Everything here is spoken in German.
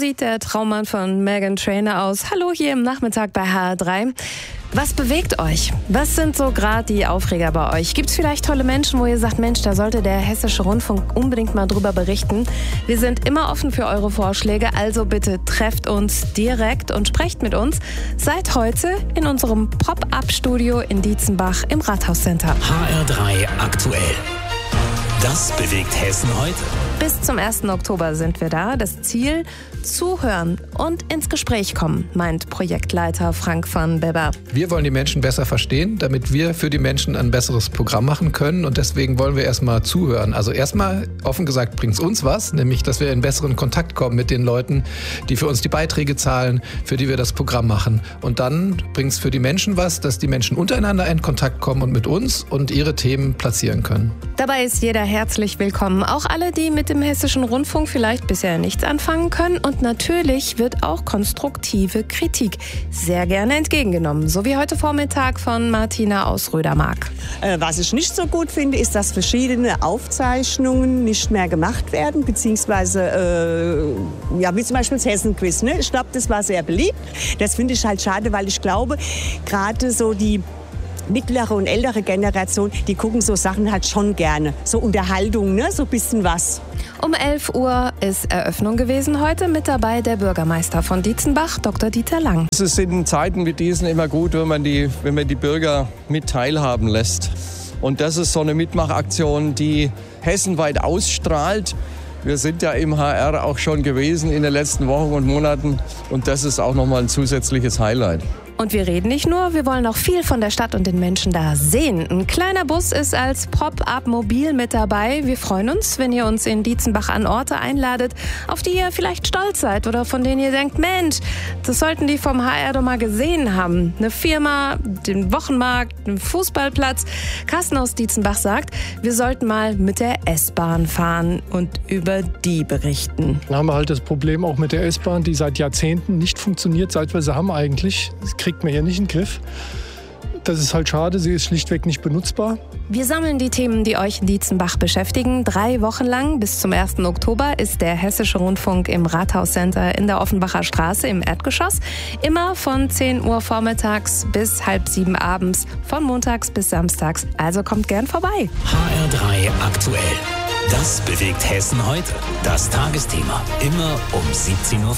sieht der Traummann von Meghan Trainor aus? Hallo hier im Nachmittag bei HR3. Was bewegt euch? Was sind so gerade die Aufreger bei euch? Gibt es vielleicht tolle Menschen, wo ihr sagt, Mensch, da sollte der Hessische Rundfunk unbedingt mal drüber berichten? Wir sind immer offen für eure Vorschläge, also bitte trefft uns direkt und sprecht mit uns. Seit heute in unserem Pop-Up-Studio in Dietzenbach im Rathauscenter. HR3 aktuell. Das bewegt Hessen heute. Bis zum 1. Oktober sind wir da. Das Ziel: zuhören und ins Gespräch kommen, meint Projektleiter Frank van Bebber. Wir wollen die Menschen besser verstehen, damit wir für die Menschen ein besseres Programm machen können. Und deswegen wollen wir erstmal zuhören. Also erstmal, offen gesagt, bringt es uns was, nämlich, dass wir in besseren Kontakt kommen mit den Leuten, die für uns die Beiträge zahlen, für die wir das Programm machen. Und dann bringt es für die Menschen was, dass die Menschen untereinander in Kontakt kommen und mit uns und ihre Themen platzieren können. Dabei ist jeder herzlich willkommen. Auch alle, die mit dem Hessischen Rundfunk vielleicht bisher nichts anfangen können. Und natürlich wird auch konstruktive Kritik sehr gerne entgegengenommen. So wie heute Vormittag von Martina aus Rödermark. Was ich nicht so gut finde, ist, dass verschiedene Aufzeichnungen nicht mehr gemacht werden, beziehungsweise, wie zum Beispiel das Hessen-Quiz. Ne? Ich glaube, das war sehr beliebt. Das finde ich halt schade, weil ich glaube, gerade so die mittlere und ältere Generation, die gucken so Sachen halt schon gerne. So Unterhaltung, ne? So ein bisschen was. Um 11 Uhr ist Eröffnung gewesen heute. Mit dabei der Bürgermeister von Dietzenbach, Dr. Dieter Lang. Es ist in Zeiten wie diesen immer gut, wenn man die Bürger mit teilhaben lässt. Und das ist so eine Mitmachaktion, die hessenweit ausstrahlt. Wir sind ja im HR auch schon gewesen in den letzten Wochen und Monaten. Und das ist auch nochmal ein zusätzliches Highlight. Und wir reden nicht nur, wir wollen auch viel von der Stadt und den Menschen da sehen. Ein kleiner Bus ist als Pop-Up-Mobil mit dabei. Wir freuen uns, wenn ihr uns in Dietzenbach an Orte einladet, auf die ihr vielleicht stolz seid oder von denen ihr denkt, Mensch, das sollten die vom HR doch mal gesehen haben. Eine Firma, den Wochenmarkt, einen Fußballplatz. Carsten aus Dietzenbach sagt, wir sollten mal mit der S-Bahn fahren und über die berichten. Dann haben wir halt das Problem auch mit der S-Bahn, die seit Jahrzehnten nicht funktioniert, seit wir sie haben eigentlich. Kriegt man hier nicht in den Griff. Das ist halt schade, sie ist schlichtweg nicht benutzbar. Wir sammeln die Themen, die euch in Dietzenbach beschäftigen. 3 Wochen lang bis zum 1. Oktober ist der Hessische Rundfunk im Rathauscenter in der Offenbacher Straße im Erdgeschoss. Immer von 10 Uhr vormittags bis 6:30 abends, von montags bis samstags. Also kommt gern vorbei. HR3 aktuell. Das bewegt Hessen heute. Das Tagesthema. Immer um 17:05 Uhr.